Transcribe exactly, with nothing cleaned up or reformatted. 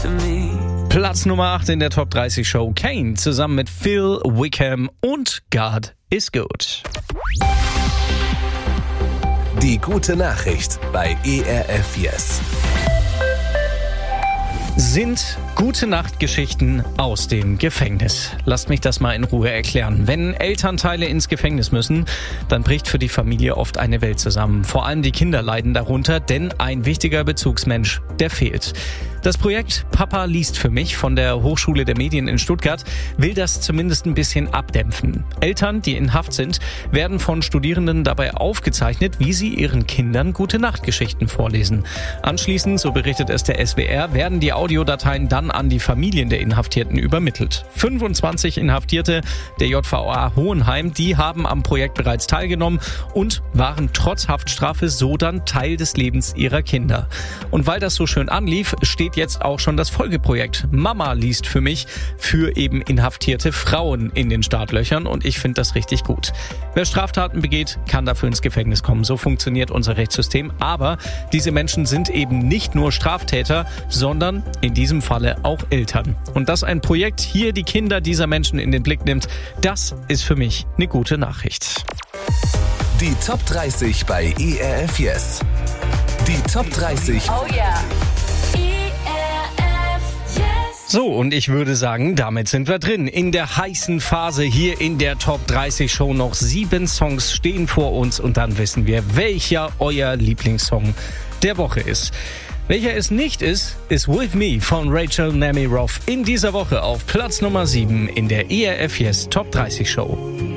to me. Platz Nummer acht in der Top dreißig Show. Kane zusammen mit Phil Wickham und God is Good. Die gute Nachricht bei E R F Yes. Sind gute Nachtgeschichten aus dem Gefängnis. Lasst mich das mal in Ruhe erklären. Wenn Elternteile ins Gefängnis müssen, dann bricht für die Familie oft eine Welt zusammen. Vor allem die Kinder leiden darunter, denn ein wichtiger Bezugsmensch, der fehlt. Das Projekt Papa liest für mich von der Hochschule der Medien in Stuttgart will das zumindest ein bisschen abdämpfen. Eltern, die in Haft sind, werden von Studierenden dabei aufgezeichnet, wie sie ihren Kindern gute Nachtgeschichten vorlesen. Anschließend, so berichtet es der S W R, werden die Audiodateien dann an die Familien der Inhaftierten übermittelt. fünfundzwanzig Inhaftierte der J V A Hohenheim, die haben am Projekt bereits teilgenommen und waren trotz Haftstrafe so dann Teil des Lebens ihrer Kinder. Und weil das so schön anlief, steht jetzt auch schon das Folgeprojekt Mama liest für mich für eben inhaftierte Frauen in den Startlöchern und ich finde das richtig gut. Wer Straftaten begeht, kann dafür ins Gefängnis kommen. So funktioniert unser Rechtssystem. Aber diese Menschen sind eben nicht nur Straftäter, sondern in diesem Falle auch Eltern. Und dass ein Projekt hier die Kinder dieser Menschen in den Blick nimmt, das ist für mich eine gute Nachricht. Die Top dreißig bei E R F Yes. Die Top dreißig. Oh yeah. So, und ich würde sagen, damit sind wir drin. In der heißen Phase hier in der Top dreißig Show. Noch sieben Songs stehen vor uns und dann wissen wir, welcher euer Lieblingssong der Woche ist. Welcher es nicht ist, ist With Me von Rachel Nemiroff in dieser Woche auf Platz Nummer sieben in der E R F Yes Top dreißig Show.